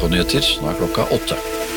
NRK-nyheter, nå klokka 8.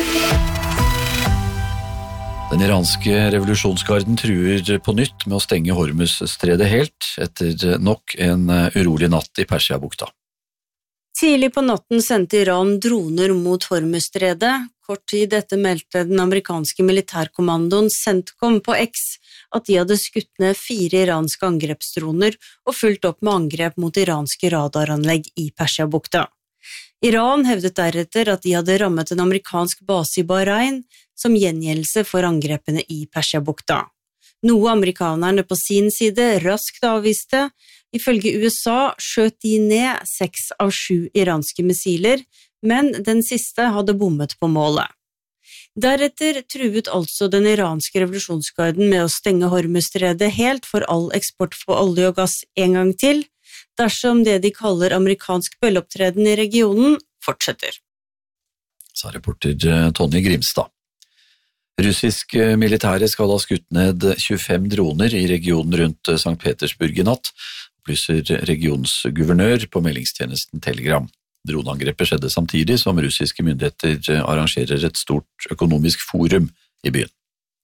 Den iranske revolusjonsgarden truer på nytt med å stenge Hormuzstredet helt etter nok en urolig natt i Persiabukta. Tidlig på natten sendte Iran droner mot Hormuzstredet. Kort tid etter meldte den amerikanske militærkommandoen CENTCOM på X at de hadde skutt ned 4 iranske angrepsdroner og fulgt opp med angrep mot iranske radaranlegg i Persiabukta. Iran hevdet deretter at de hadde rammet en amerikansk base i Bahrain som gjengjeldelse for angrepene i Persiabukta. Noe amerikanerne på sin side raskt avviste. Ifølge USA skjøt de ned 6 av 7 iranske missiler, men den siste hadde bommet på målet. Deretter truet altså den iranske revolusjonsgarden med å stenge Hormuzstredet helt for all eksport for olje og gass en gang til, dersom det de kaller amerikansk bølleopptreden i regionen fortsetter. Sa reporter Tonje Grimstad. Russisk militære skal ha skutt ned 25 droner i regionen rundt St. Petersburg i natt, opplyser regionsguvernør på meldingstjenesten Telegram. Droneangrepet skjedde samtidig som russiske myndigheter arrangerer et stort økonomisk forum i byen.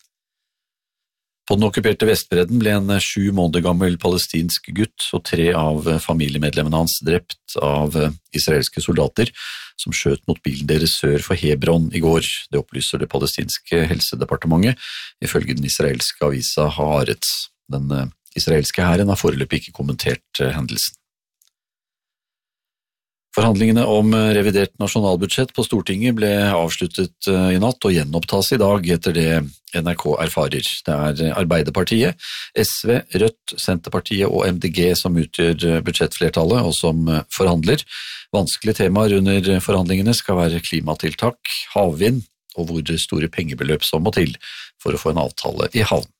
På den okkuperte Vestbredden ble en 7 måneder gammel palestinsk gutt og 3 av familiemedlemmene hans drept av israelske soldater som skjøt mot bilen deres sør for Hebron i går. Det opplyser det palestinske helsedepartementet, ifølge den israelske avisa Haaretz. Den israelske hæren har foreløpig ikke kommentert hendelsen. Forhandlingene om revidert nasjonalbudsjett på Stortinget ble avsluttet i natt og gjenopptas i dag etter det NRK erfarer. Det er Arbeiderpartiet, SV, Rødt, Senterpartiet og MDG som utgjør budsjettflertallet og som forhandler. Vanskelige temaer under forhandlingene skal være klimatiltak, havvind og hvor store pengebeløp som må til for å få en avtale i havn.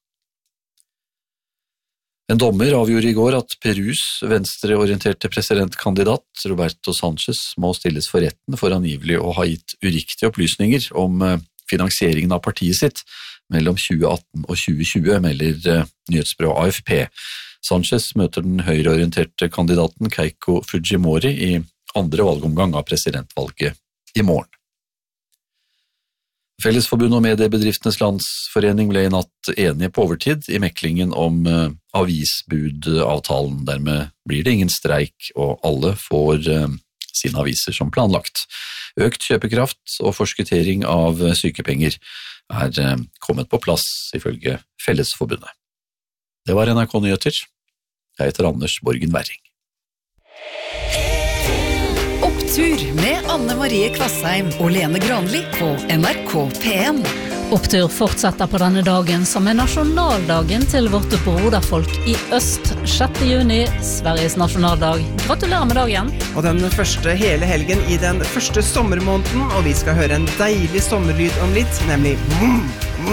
En dommer avgjorde i går at Perus venstreorienterte presidentkandidat Roberto Sanchez må stilles for retten for angivelig å ha gitt uriktige opplysninger om finansieringen av partiet sitt mellom 2018 og 2020, melder nyhetsbyrået AFP. Sanchez møter den høyreorienterte kandidaten Keiko Fujimori i andre valgomgang av presidentvalget i morgen. Fellesforbundet og Mediebedriftenes Landsforening ble i natt enige på overtid i meklingen om avisbudavtalen. Dermed blir det ingen streik, og alle får sine aviser som planlagt. Økt kjøpekraft og forskuttering av sykepenger er kommet på plass, ifølge Fellesforbundet. Det var NRK-nyheter. Jeg heter Anders Borgen Werring. Opptur med Anne Marie Kvassheim og Lene Granli på NRK P1. Opptur fortsetter på denne dagen som er nasjonaldagen til vårt broderfolk i øst. 6. juni, Sveriges nasjonaldag. Gratulerer med dagen. Og den første hele helgen i den første sommermåneden, og vi skal høre en deilig sommerlyd om litt, nemlig